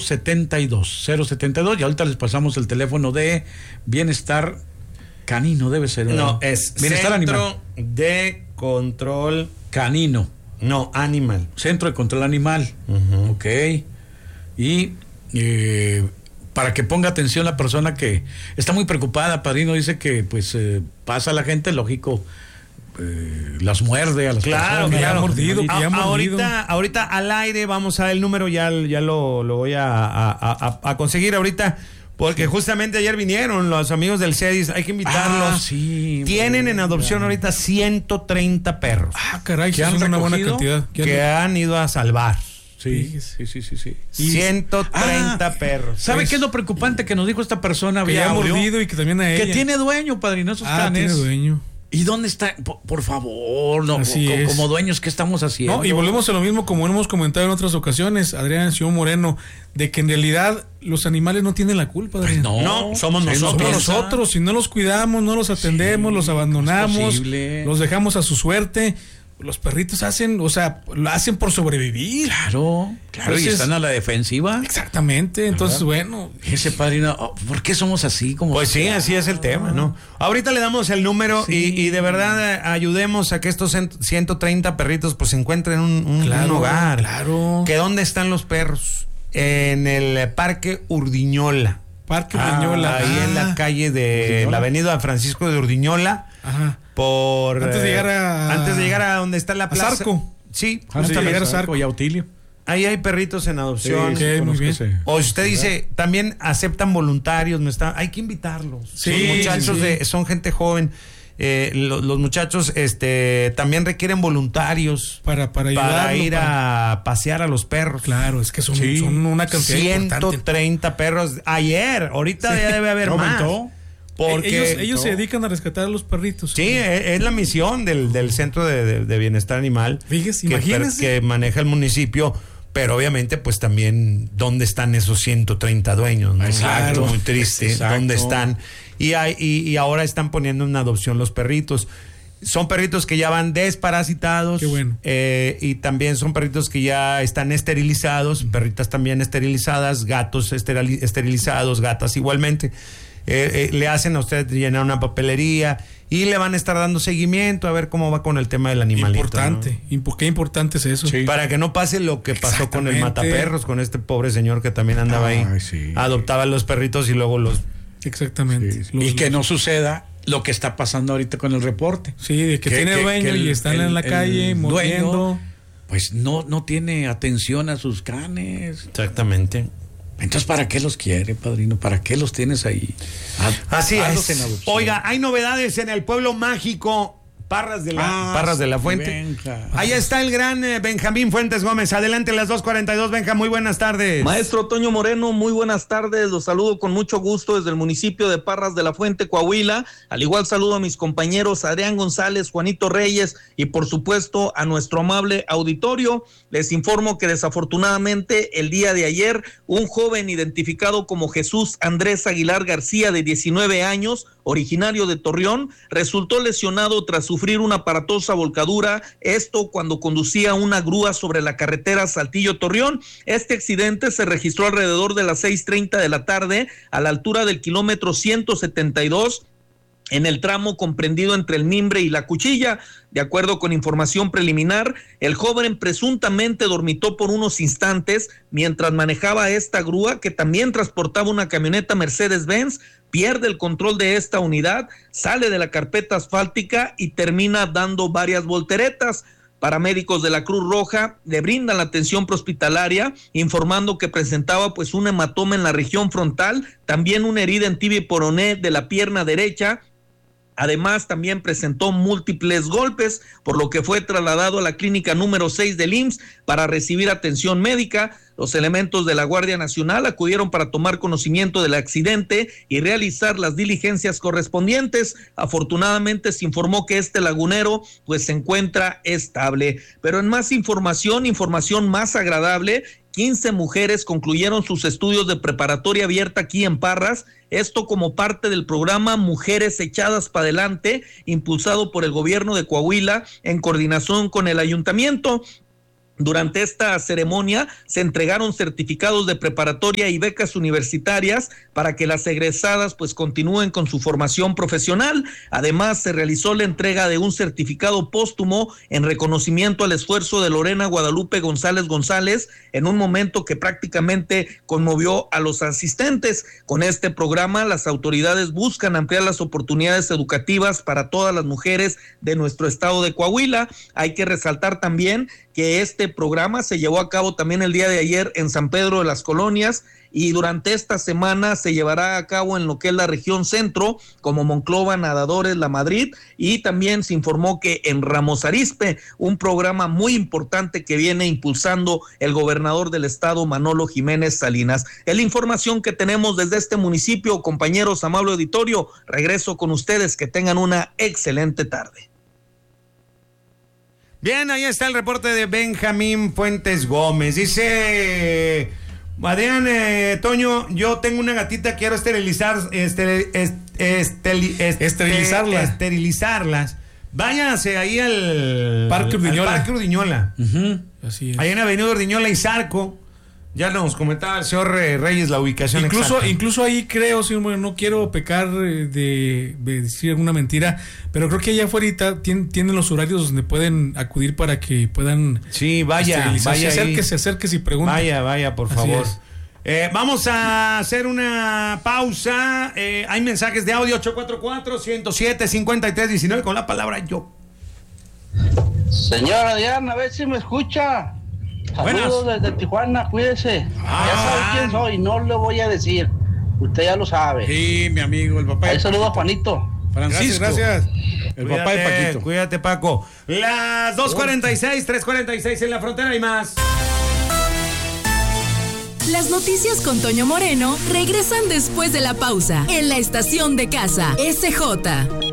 072, y ahorita les pasamos el teléfono de Bienestar Canino, debe ser. No, es Bienestar Centro Animal. de Control Canino. No, Animal. Centro de Control Animal. Uh-huh. Ok. Y para que ponga atención la persona que está muy preocupada, padrino, dice que pues pasa la gente, lógico, las muerde a las personas. Claro. Mordido, Ahorita al aire vamos a dar el número, ya lo voy a conseguir ahorita. Porque justamente ayer vinieron los amigos del CEDIS, hay que invitarlos. Sí. Tienen en adopción ahorita 130 perros. Caray, que han es una buena recogido, cantidad. Que han ido a salvar. Sí. 130 perros. ¿Sabe qué es lo preocupante que nos dijo esta persona? Que ya ha mordido y que también a ella. Que tiene dueño, padrino, esos canes. Tiene dueño. ¿Y dónde está? Por favor, no, como dueños, ¿qué estamos haciendo? No, y volvemos a lo mismo como hemos comentado en otras ocasiones, Adrián Sion Moreno, de que en realidad los animales no tienen la culpa, Adrián. Pues no, somos nosotros. Si no los cuidamos, no los atendemos, los abandonamos, los dejamos a su suerte. Los perritos lo hacen por sobrevivir. Claro, entonces, y están a la defensiva. Exactamente, entonces, bueno. Ese padrino, ¿por qué somos así? Pues sí, así es el tema, ¿no? Ahorita le damos el número y de verdad ayudemos a que estos 130 perritos pues encuentren un hogar. Claro. ¿Que dónde están los perros? En el Parque Urdiñola. Ahí en la calle de Urdiñola. la avenida Francisco de Urdiñola. Ajá. Antes de llegar a donde está la plaza. Zarco. Sí, Antes de llegar a Zarco y Autilio. Ahí hay perritos en adopción. Muy bien. O si usted dice, también aceptan voluntarios, hay que invitarlos. Sí, los muchachos son gente joven. Los muchachos también requieren voluntarios para ir a pasear a los perros. Claro, es que son una cantidad 130 perros. Ahorita ya debe haber más. Porque ellos se dedican a rescatar a los perritos. Sí, es la misión del Centro de Bienestar Animal. Fíjese, imagínese. Que maneja el municipio, pero obviamente pues también dónde están esos 130 dueños, ¿no? Exacto. Muy triste. Exacto. ¿Dónde están? Y ahora están poniendo en adopción los perritos. Son perritos que ya van desparasitados. Qué bueno. Y también son perritos que ya están esterilizados, perritas también esterilizadas, gatos esterilizados, gatas igualmente. Le hacen a usted llenar una papelería y le van a estar dando seguimiento a ver cómo va con el tema del animalito. Importante, ¿no? Qué importante es eso. Sí. Para que no pase lo que pasó con el mataperros, con este pobre señor que también andaba ahí. Sí. Adoptaba los perritos y luego los... Exactamente. Sí. Y que no suceda lo que está pasando ahorita con el reporte. Sí, de que tiene dueño y están en la calle mordiendo. Pues no tiene atención a sus canes. Exactamente. Entonces, ¿para qué los quiere, padrino? ¿Para qué los tienes ahí? Así es. Oiga, hay novedades en el pueblo mágico Parras de la Fuente. Benja. Ahí está el gran Benjamín Fuentes Gómez. Adelante, las 2:42. Benja, muy buenas tardes. Maestro Toño Moreno, muy buenas tardes. Los saludo con mucho gusto desde el municipio de Parras de la Fuente, Coahuila. Al igual saludo a mis compañeros Adrián González, Juanito Reyes y por supuesto a nuestro amable auditorio. Les informo que desafortunadamente el día de ayer un joven identificado como Jesús Andrés Aguilar García, de 19 años, originario de Torreón, resultó lesionado tras sufrir una aparatosa volcadura, esto cuando conducía una grúa sobre la carretera Saltillo-Torreón. Este accidente se registró alrededor de las 6:30 de la tarde a la altura del kilómetro 172, en el tramo comprendido entre el Mimbre y la Cuchilla. De acuerdo con información preliminar, el joven presuntamente dormitó por unos instantes mientras manejaba esta grúa, que también transportaba una camioneta Mercedes-Benz. Pierde el control de esta unidad, sale de la carpeta asfáltica y termina dando varias volteretas. Paramédicos de la Cruz Roja le brindan la atención prehospitalaria, informando que presentaba pues un hematoma en la región frontal, también una herida en tibia y peroné de la pierna derecha. Además, también presentó múltiples golpes, por lo que fue trasladado a la clínica número 6 del IMSS para recibir atención médica. Los elementos de la Guardia Nacional acudieron para tomar conocimiento del accidente y realizar las diligencias correspondientes. Afortunadamente se informó que este lagunero pues se encuentra estable. Pero en más información más agradable, 15 mujeres concluyeron sus estudios de preparatoria abierta aquí en Parras, esto como parte del programa Mujeres Echadas para Adelante, impulsado por el gobierno de Coahuila en coordinación con el ayuntamiento. Durante esta ceremonia se entregaron certificados de preparatoria y becas universitarias para que las egresadas pues continúen con su formación profesional. Además, se realizó la entrega de un certificado póstumo en reconocimiento al esfuerzo de Lorena Guadalupe González en un momento que prácticamente conmovió a los asistentes. Con este programa, las autoridades buscan ampliar las oportunidades educativas para todas las mujeres de nuestro estado de Coahuila. Hay que resaltar también que este programa se llevó a cabo también el día de ayer en San Pedro de las Colonias, y durante esta semana se llevará a cabo en lo que es la región centro, como Monclova, Nadadores, La Madrid, y también se informó que en Ramos Arizpe, un programa muy importante que viene impulsando el gobernador del estado, Manolo Jiménez Salinas. Es la información que tenemos desde este municipio, compañeros, amable auditorio. Regreso con ustedes, que tengan una excelente tarde. Bien, ahí está el reporte de Benjamín Fuentes Gómez. Dice Adrián, Toño, yo tengo una gatita, quiero esterilizarlas. Váyanse ahí al Parque Urdiñola. Uh-huh. Así es. Ahí en Avenida Urdiñola y Zarco. Ya nos comentaba el señor Reyes la ubicación exacta. Incluso ahí creo, sí, bueno, no quiero pecar de decir alguna mentira, pero creo que allá afuera tienen los horarios donde pueden acudir para que puedan... Sí, vaya. Acérquese y pregunte. Vaya, por favor. Vamos a hacer una pausa. Hay mensajes de audio 844-107-5319 con la palabra yo. Señora Diana, a ver si me escucha. Saludos desde Tijuana, cuídese. Ya sabe quién soy, no le voy a decir. Usted ya lo sabe. Sí, mi amigo, el papá. Ahí saludo a Juanito. Francisco. Gracias. El papá de Paquito. Cuídate, Paco. Las 2:46, 3:46 en la frontera y más. Las noticias con Toño Moreno regresan después de la pausa en la estación de casa SJ.